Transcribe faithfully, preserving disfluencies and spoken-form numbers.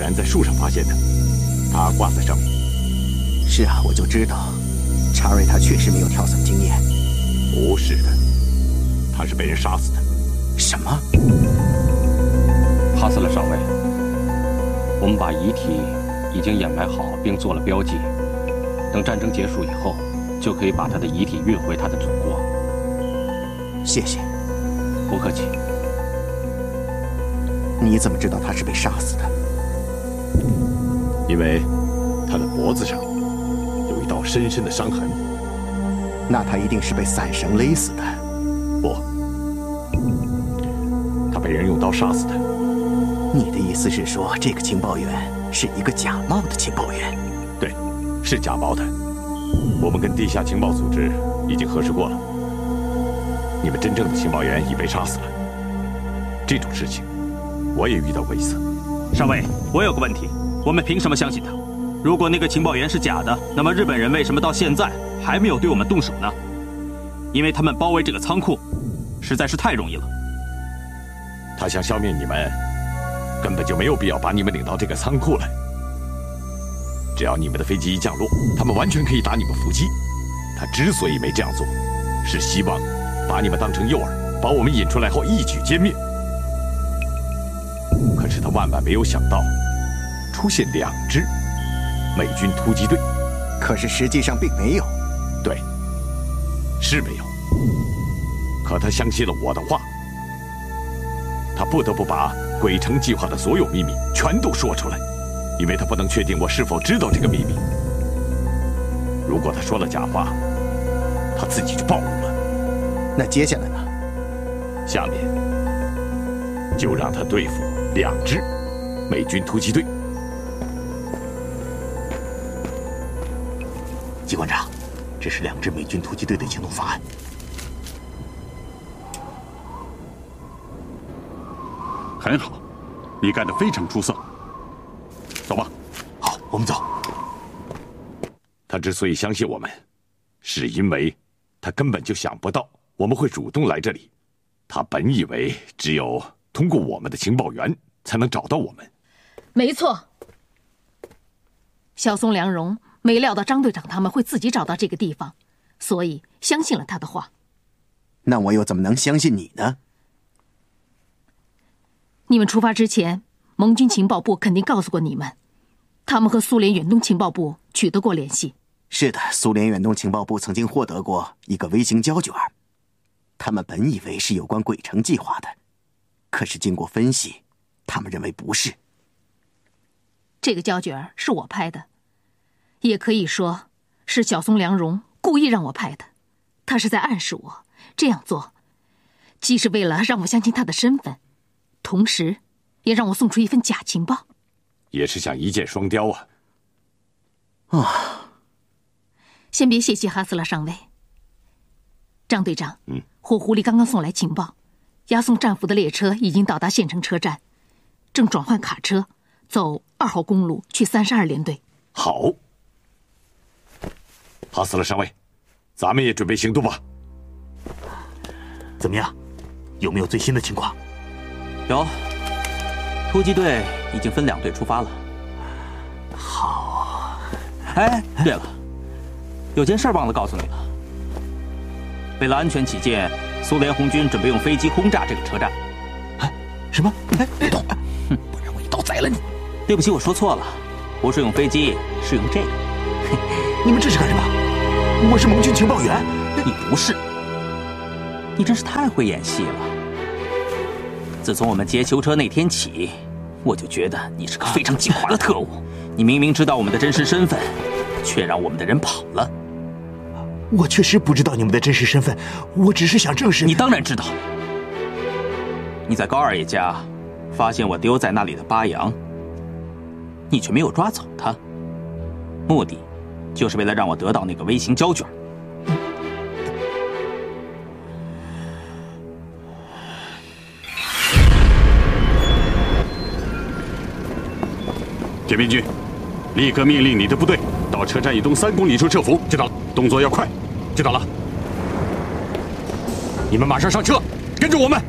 员在树上发现的，他挂在上面。 是啊，我就知道，查瑞他确实没有跳伞经验。 不是的，他是被人杀死的。 什么？ 哈斯勒上尉，我们把遗体已经掩埋好，并做了标记。等战争结束以后，就可以把他的遗体运回他的祖国。 谢谢。 不客气。 你怎么知道他是被杀死的？ 因为他的脖子上有一道深深的伤痕。 那他一定是被伞绳勒死的。 不，他被人用刀杀死的。 你的意思是说，这个情报员是一个假冒的情报员？ 对，是假冒的。我们跟地下情报组织已经核实过了，你们真正的情报员已被杀死了。这种事情我也遇到过一次。 上尉，我有个问题，我们凭什么相信他？如果那个情报员是假的，那么日本人为什么到现在还没有对我们动手呢？因为他们包围这个仓库实在是太容易了。 他想消灭你们，根本就没有必要把你们领到这个仓库来。只要你们的飞机一降落，他们完全可以打你们伏击。他之所以没这样做，是希望把你们当成诱饵，把我们引出来后一举歼灭。可是他万万没有想到，出现两支美军突击队。 可是实际上并没有。 对，是没有。可他相信了我的话，他不得不把鬼城计划的所有秘密全都说出来。因为他不能确定我是否知道这个秘密。如果他说了假话，他自己就暴露了。 那接下来呢？ 下面就让他对付两支美军突击队。 机关长，这是两支美军突击队的行动方案。 很好，你干得非常出色。走吧。 好，我们走。 他之所以相信我们，是因为他根本就想不到我们会主动来这里。他本以为只有通过我们的情报员才能找到我们。 没错。小松良荣没料到张队长他们会自己找到这个地方，所以相信了他的话。 那我又怎么能相信你呢？ 你们出发之前，盟军情报部肯定告诉过你们，他们和苏联远东情报部取得过联系。 是的，苏联远东情报部曾经获得过一个微型胶卷，他们本以为是有关鬼城计划的，可是经过分析，他们认为不是。 这个胶卷是我拍的，也可以说是小松良荣故意让我拍的。他是在暗示我这样做，既是为了让我相信他的身份，同时也让我送出一份假情报， 也是想一箭双雕啊！ 啊， 先别谢谢哈斯勒上尉。张队长， 嗯， 火狐狸刚刚送来情报，押送战俘的列车已经到达县城车站，正转换卡车走二号公路去三十二联队。 好，哈斯勒上尉，咱们也准备行动吧。 怎么样？有没有最新的情况？ 有，突击队已经分两队出发了。 好。 哎，对了，有件事忘了告诉你了。为了安全起见，苏联红军准备用飞机轰炸这个车站。 哎，什么？哎，别动，不然我一刀宰了你！ 对不起，我说错了，不是用飞机，是用这个。 你们这是干什么？我是盟军情报员。 你不是。你真是太会演戏了。自从我们劫囚车那天起，我就觉得你是个非常狡猾的特务。你明明知道我们的真实身份，却让我们的人跑了。 我确实不知道你们的真实身份，我只是想证实。 你当然知道。你在高二爷家发现我丢在那里的巴扬，你却没有抓走他，目的就是为了让我得到那个微型胶卷。 铁兵军，立刻命令你的部队到车站以东三公里处设伏。知道了，动作要快。知道了。你们马上上车，跟着我们。